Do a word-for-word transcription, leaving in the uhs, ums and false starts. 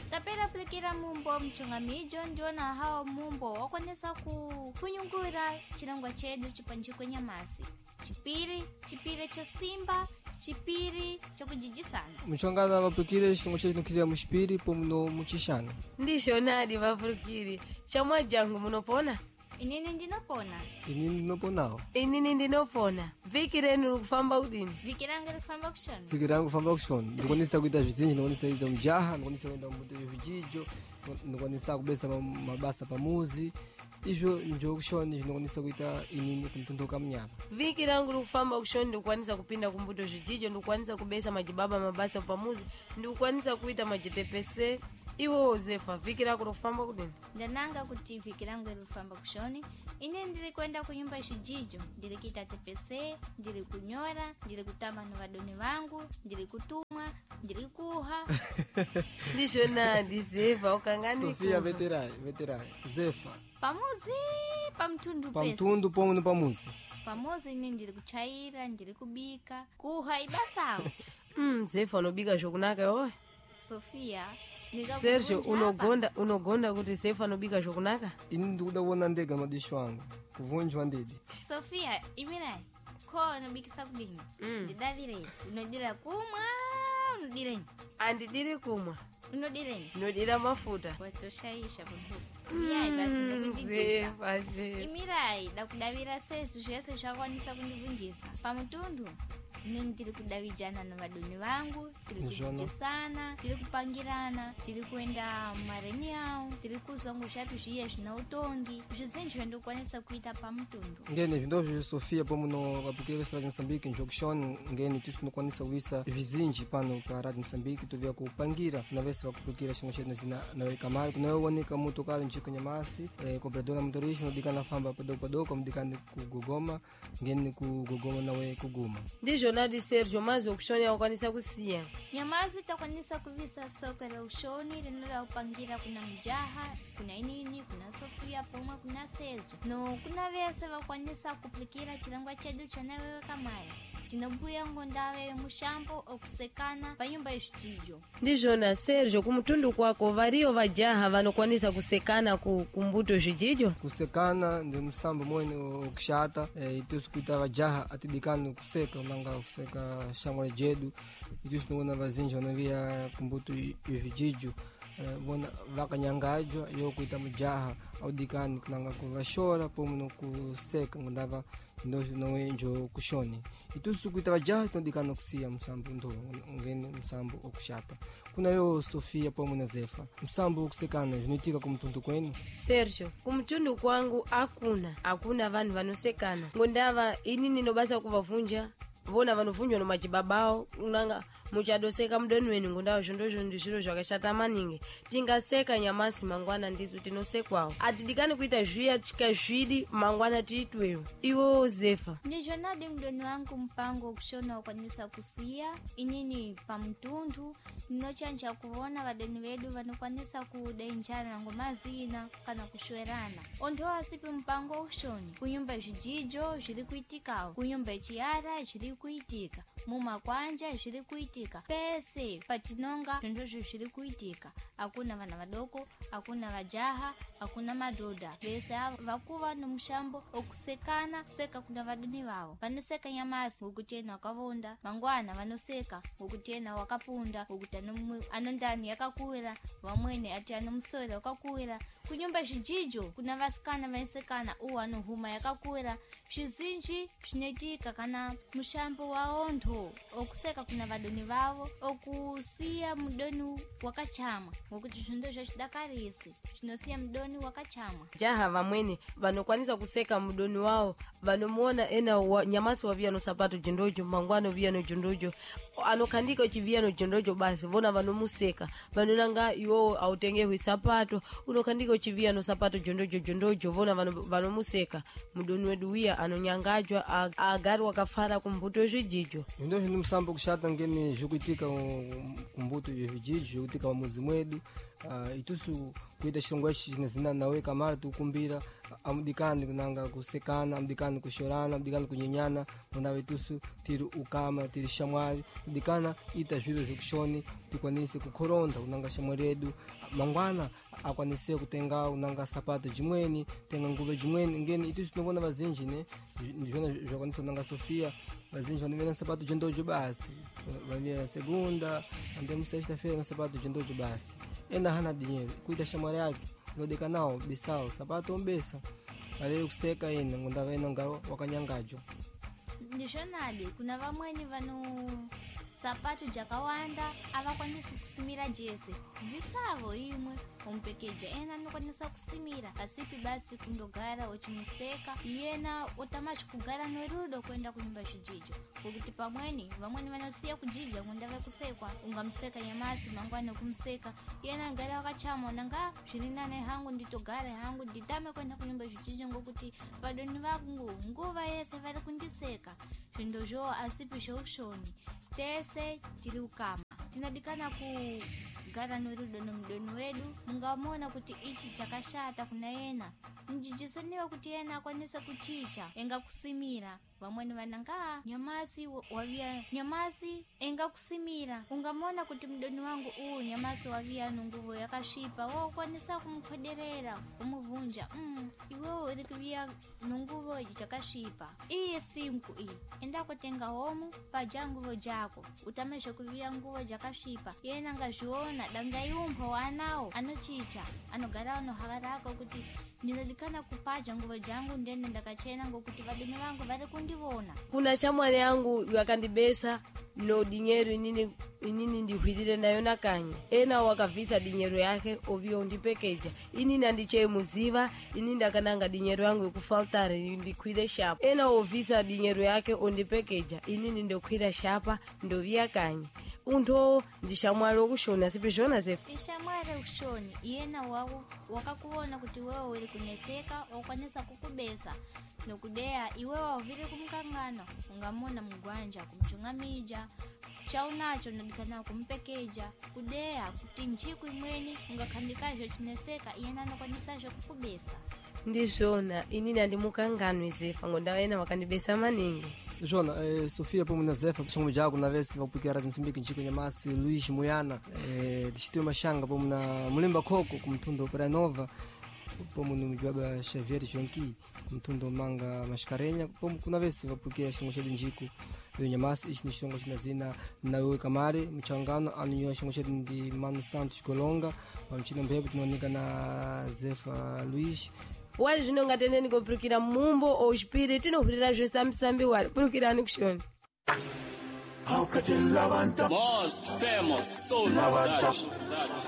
tapera aplikira mumbo mchungamijo ndiona hao mumbo wakwanisa ku kunyungura chilangwa chedu chipanjiko nyamasi chipiri chipiri cho simba chipiri cho kujijisana mchongana vapulukire chilongo chetu nukilira muchipiri pomuno muchishana ndisho nadi vapulukire chamwa jangu munopona inini ndinopona inini ndinoponawo inini ndinopona viki renu kufamba udini viki rangu likufamba kushona viki rangu kufamba kushona ndikwanisa kuita vizinji ndikwanisa kuita mjaha ndikwanisa kuita mbuto vijijo ndikwanisa kubesa mabasa pamuzi ivyo njo kushona ndikwanisa kuita inini kumtunduka mnyama viki rangu likufamba kushona ndikwanisa kupinda kumbuto vijijo ndikwanisa kubesa majibaba mabasa pamuzi ndikwanisa kuita majitepese iwo Zefa viki rangu likufamba kudini ndananga kuti viki rangu likufamba kushoni ine ndili kwenda kunyumba ishijijo ndili kita tepese ndili kunyora ndili kutama na wadoni wangu ndili kutumwa ndili kuha ndisho nadi Zefa ukangani Sofia veterai veterai Zefa pamuzi pamtundu pesa pamtundu pomuno pamuzi pamuzi ine ndili kuchaira ndili kubika kuha ibasawo mm Zefa unobika jokunaka oe Sofia Sergio unogonda unogonda kuti Zefa anobika jokunaka ini ndikudaona ndega madisho wangu kuvunjwa ndidi Sofia imirai ko nobikisa kudini mm. ndidavire unodira kumwa unodire andidiri kumwa unodire nodira mafuta watoshaisha bunhu yai basi ndikujijisa basi imirai dakudavira sesu zvese zvakwanisa kundivunjisa pamutundu ine ndiri kudavijana na vadoni vangu tiri kujijisana tiri kupangirana tiri kuenda mareni yao tiri kuzwa ngozvapi zviye zvina utongi zvizinji zvandokwanisa kuita pamutundu ngeni vindovyo Sofia pomuno vapukire vesa Radio Msambiki njokushoni ngeni tisu nokwanisa kuisa vizinji pano pa Radio Msambiki tuvya kupangira na vesa vakupukira shingo chetu zina nawe kamari kunayowonika mutu kali nchiko nyamasi eh, kompradora motorishi nodikana famba padoko padoko mdikani kugogoma ngeni kugogoma nawe kuguma ndijo nadi Sergio mazi ukushoni wakwanisa kusiya nyamazi takwanisa kuvisa soko la ushoni linola upangira kuna mjaha kuna inini kuna Sofia pomwe kuna Sezo no kuna vese vakwanisa kuplikira chilangwa chedu chanawewe kamari chinobuya ngondawe mushambo okusekana panyumba ishijijo ndijo na Sergio kumutundu kwako vario vajaha vanokwanisa kusekana ku kumbuto vijijo kusekana ndi msambo mwene okushata eh, itusu kuita vajaha atidikani kuseka nanga kuseka shamwa jedu itusu nona vazinji wanavia kumbuto vijijo bona uh, vakanyangajwa yo kuita mujaha audikani kunanga kuvashora pomuno kuseka ngondava ndo nowe njo kushoni itusu kuita vajaha tondikana kusiya msambo ndo ngeni msambo okushata kuna yo Sofia pomuno Zefa msambo okusekana vinitika kumtundu kwenu Sergio kumtundu kwangu akuna akuna vanhu vanosekana ngondava ini ninobasa kuvavunja vona vanovunjwa nomajibabao unanga muchadoseka mdoni wenu ngondawo zvondozvo ndizviro zvakashata maningi tingaseka nyamasi mangwana ndizo tinosekwawo atidikani kuita zviya tikazvidi mangwana tiitwewo iwo Zefa ndijo nadi mdoni wangu mpango kushona wakwanisa kusiya inini pamtundu ninochanja kuona vadeni vedu vanokwanisa kudainjana ngomazina kana kushwerana ondoa asipi mpango ushoni kunyumba zvijijo zviri kuitikawo kunyumba chiyara zviri kuitika mumakwanja zviri kuitika pese pachinonga ndozvo zviri kuitika akuna vana vadoko akuna vajaha akuna madhodha vese vakuva nomushambo okusekana kuseka kuna vadini vavo vanoseka nyamasi ngokutena wakavonda mangwana vanoseka ngokutena wakapunda ngokuti anondani yakakuwira vamwene ati anomusoro wakakuwira kunyumba zvijijo kuna vasikana vaisekana uwa anohuma yakakuwira zvizinji zvinoitika kana mushambo waondo okuseka kuna vadoni vavo okusiya mudoni wakachamwa ngokuti zvindo zvachidakarisi zvinosiya mudoni wakachamwa jaha vamwene vanokwanisa kuseka mudoni wao vanomuona ena wa, nyamasi wavia no sapato jendojo mangwano via no jendojo anokandika chivia no jendojo basi vona vanomuseka vanonanga iwo autengewe sapato unokandika chivia no sapato jendojo jendojo vona vanomuseka mudoni wedu wia anonyangajwa agari wakafara kumbuto zvijijo ndo zvino musambo kushata ngeni vyokuitika kumbuto vijiji vyokuitika mamuzi mwedu uh, itusu kuita shilongo ichi chinazina nawe kamara tukumbira amudikani kunanga kusekana amudikani kushorana amudikani kunyenyana mundawe itusu tiri ukama tiri shamwari amudikana ita zviro vyokushoni tikwanise kukoronda kunanga shamwaredu mangwana akwanise kutenga unanga sapato jimweni tenga nguve jimweni ngeni itusu tunongona vazinji ne ndivona vyakwanisa unanga Sofia vazinji vanivena sapato jendojo basi vanivena segunda ande musashitafera na sapato jendojo basi ena hana dinheiro kuita shamwari yake unodeka nao bisao sapato ombesa valele kuseka ena ngondava ena nga wakanyangajo ndishonadi kuna vamweni vanu sapato jakawanda avakwanisi kusimira jese visavo imwe ompekeja ena anokwanisa kusimira asipi basi kundogara ochimuseka iyena otamachi kugara norudo kwenda kunyumba chijijo kuti pamweni vamweni vanosiya kujija kundave kusekwa ungamseka nyamasi mangwane kumseka iyena ngara wakachama nanga zvirinane hangu nditogara hangu nditame kwenda kunyumba chijijo ngokuti vadoni vangu nguva yese vari kundiseka zvindo zvo asipi zvoushoni tese tiri ukama tinadikana kugara norudo nomudoni wedu mungamona kuti ichi chakashata kuna yena mjijisaniwe kuti yena akwanise kuchicha enga kusimira vamweni vananga nyamasi wavia nyamasi enga kusimira ungamona kuti mdoni wangu uu nyamasi wavia nunguvo yakasvipa wo ukwanisa kumukhoderera umuvunja mm, iwewe uri kuvia nunguvo chakasvipa iye simku iyi enda kutenga homu paja nguvo jako utamezve kuvia nguvo jakasvipa yena ngazviona danga iumbo wanawo anochicha anogara anohakaraka kuti ndinodikana kupaja nguvo jangu ndene ndakachena ngokuti vadoni vangu vari kundivona kuna chamwari yangu yakandibesa no dinheiro inini inini ndihwirire nayo nakanye ena wakavhisa dinheiro yake ovio ndipekeja inini andichemuziva inini ndakananga dinheiro yangu yekufaltare ndikwire shapa ena ovhisa dinheiro yake ondipekeja inini ndokwira shapa ndovia kanye unto ndishamwari wokushoni sipi zvona zefu ishamwari wokushoni iyena wawo wakakuona kuti wewe uri kuneseka wakwanisa kukubesa nokudeya iwe waviri kumkangano ungamona mugwanja kumchungamija chaunacho nodikana kumpekeja kudeya kuti nchiku imweni ungakhandikazvo chineseka iyena anokwanisazvo kukubesa ndizvona inini andimukangano izefa ngondavena wakandibesa maningi Jona, eh, Sofia pomwe na Zefa chomwe jako na vesi vapukira Msumbiki nchiko nyamasi Luis Muyana eh distrito mashanga pomwe na Mulemba Khoko kumtundo para Nova pomwe no Mjaba Xavier Jonki kumtundo manga Mascarenha pomwe kuna vesi vapukira chomwe chedu njiko nyamasi ichi ni chongo chinazina nawe kamare mchangano anyo chomwe chedu ndi Mano Santos Golonga pamchino mbebe tunaonika na Zefa Luis wali zvino ngateneni kopurukira mumbo o chipiri tinohurira zvese musambi wari purukirani kushoni How can you love and Most famous soul